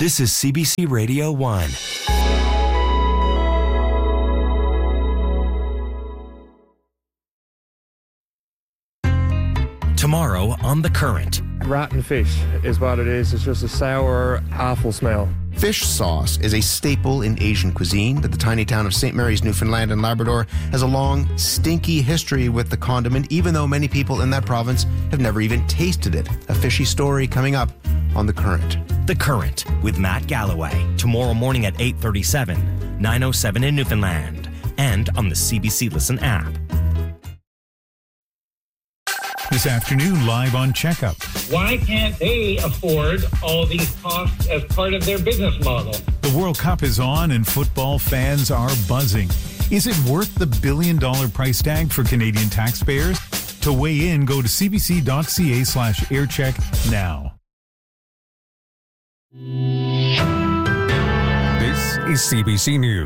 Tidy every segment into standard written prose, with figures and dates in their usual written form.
This is CBC Radio 1. Tomorrow on The Current. Rotten fish is what it is. It's just a sour, awful smell. Fish sauce is a staple in Asian cuisine, but the tiny town of St. Mary's, Newfoundland and Labrador has a long, stinky history with the condiment, even though many people in that province have never even tasted it. A fishy story coming up on The Current. The Current with Matt Galloway. Tomorrow morning at 8:37, 9:07 in Newfoundland, and on the CBC Listen app. This afternoon, live on Checkup. Why can't they afford all these costs as part of their business model? The World Cup is on and football fans are buzzing. Is it worth the billion-dollar price tag for Canadian taxpayers? To weigh in, go to cbc.ca/aircheck now. This is CBC News.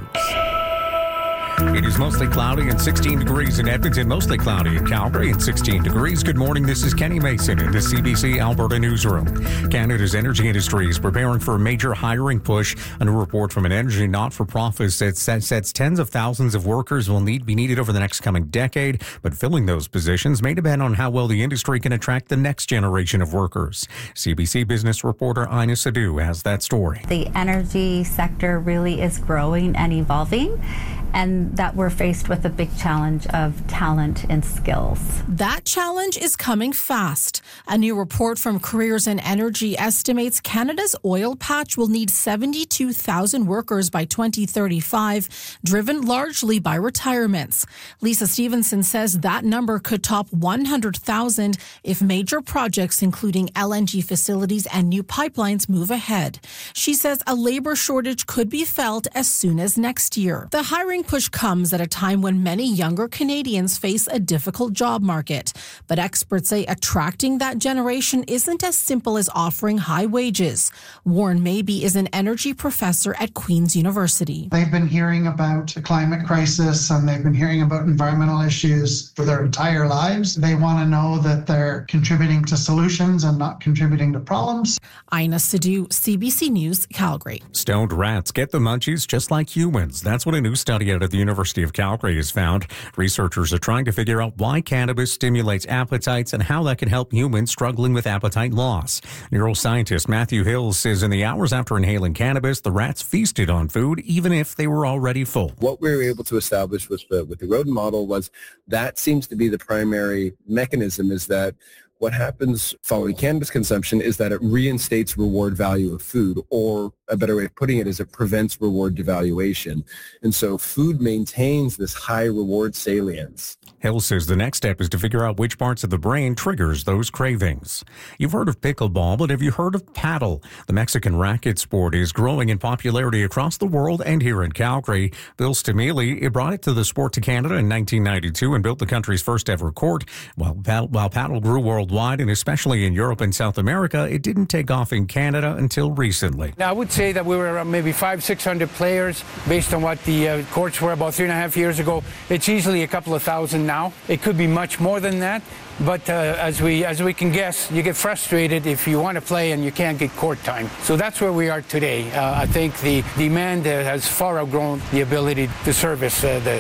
It is mostly cloudy and 16 degrees in Edmonton, mostly cloudy in Calgary and 16 degrees. Good morning, this is Kenny Mason in the CBC Alberta Newsroom. Canada's energy industry is preparing for a major hiring push. A new report from an energy not-for-profit says tens of thousands of workers will be needed over the next coming decade, but filling those positions may depend on how well the industry can attract the next generation of workers. CBC business reporter Ina Sadhu has that story. The energy sector really is growing and evolving, and that we're faced with a big challenge of talent and skills. That challenge is coming fast. A new report from Careers in Energy estimates Canada's oil patch will need 72,000 workers by 2035, driven largely by retirements. Lisa Stevenson says that number could top 100,000 if major projects including LNG facilities and new pipelines move ahead. She says a labor shortage could be felt as soon as next year. The hiring push comes at a time when many younger Canadians face a difficult job market. But experts say attracting that generation isn't as simple as offering high wages. Warren Mabey is an energy professor at Queen's University. They've been hearing about the climate crisis and they've been hearing about environmental issues for their entire lives. They want to know that they're contributing to solutions and not contributing to problems. Ina Sadhu, CBC News, Calgary. Stoned rats get the munchies just like humans. That's what a new study out of the University of Calgary has found. Researchers are trying to figure out why cannabis stimulates appetites and how that can help humans struggling with appetite loss. Neuroscientist Matthew Hills says in the hours after inhaling cannabis, the rats feasted on food even if they were already full. What we were able to establish with the rodent model was that seems to be the primary mechanism, is that what happens following cannabis consumption is that it reinstates reward value of food, or a better way of putting it is it prevents reward devaluation. And so food maintains this high reward salience. Hill says the next step is to figure out which parts of the brain triggers those cravings. You've heard of pickleball, but have you heard of paddle? The Mexican racket sport is growing in popularity across the world and here in Calgary. Bill Stamili brought it to the sport to Canada in 1992 and built the country's first ever court. While paddle grew worldwide and especially in Europe and South America, it didn't take off in Canada until recently. Now, I would say that we were around maybe 500-600 players based on what the courts were about 3.5 years ago. It's easily a couple of thousand now. It could be much more than that. But as we can guess, you get frustrated if you want to play and you can't get court time. So that's where we are today. I think the demand has far outgrown the ability to service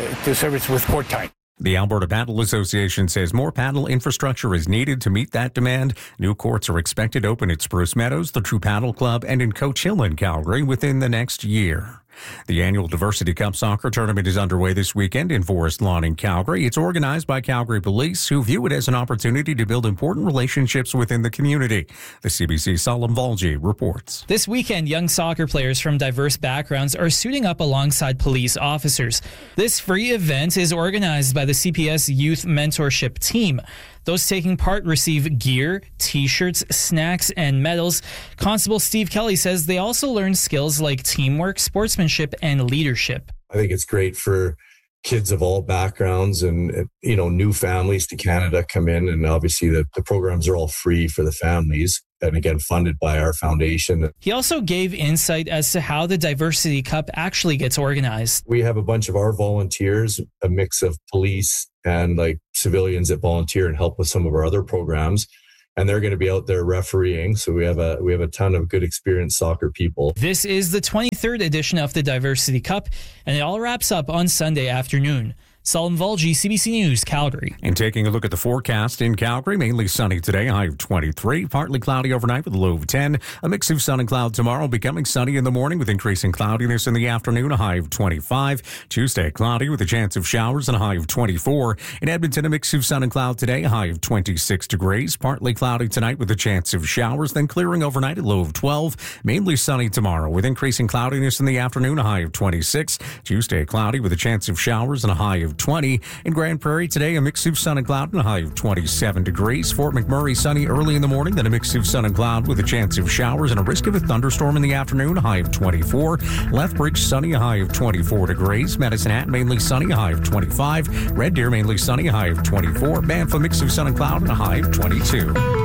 with court time. The Alberta Paddle Association says more paddle infrastructure is needed to meet that demand. New courts are expected to open at Spruce Meadows, the True Paddle Club, and in Coach Hill in Calgary within the next year. The annual Diversity Cup soccer tournament is underway this weekend in Forest Lawn in Calgary. It's organized by Calgary Police, who view it as an opportunity to build important relationships within the community. The CBC's Salim Valji reports. This weekend, young soccer players from diverse backgrounds are suiting up alongside police officers. This free event is organized by the CPS Youth Mentorship Team. Those taking part receive gear, T-shirts, snacks, and medals. Constable Steve Kelly says they also learn skills like teamwork, sportsmanship, and leadership. I think it's great for kids of all backgrounds and, new families to Canada come in. And obviously the programs are all free for the families. And again, funded by our foundation. He also gave insight as to how the Diversity Cup actually gets organized. We have a bunch of our volunteers, a mix of police and civilians that volunteer and help with some of our other programs. and they're going to be out there refereeing. So we have a ton of good experienced soccer people. This is the 23rd edition of the Diversity Cup, and it all wraps up on Sunday afternoon. Salim Volji, CBC News, Calgary. And taking a look at the forecast in Calgary, mainly sunny today, high of 23. Partly cloudy overnight with a low of 10. A mix of sun and cloud tomorrow, becoming sunny in the morning with increasing cloudiness in the afternoon, a high of 25. Tuesday, cloudy with a chance of showers and a high of 24. In Edmonton, a mix of sun and cloud today, a high of 26 degrees. Partly cloudy tonight with a chance of showers, then clearing overnight, a low of 12. Mainly sunny tomorrow with increasing cloudiness in the afternoon, a high of 26. Tuesday, cloudy with a chance of showers and a high of 20. In Grand Prairie today, a mix of sun and cloud and a high of 27 degrees. Fort McMurray sunny early in the morning, then a mix of sun and cloud with a chance of showers and a risk of a thunderstorm in the afternoon, a high of 24. Lethbridge sunny, a high of 24 degrees. Medicine Hat mainly sunny, a high of 25. Red Deer mainly sunny, a high of 24. Banff a mix of sun and cloud and a high of 22.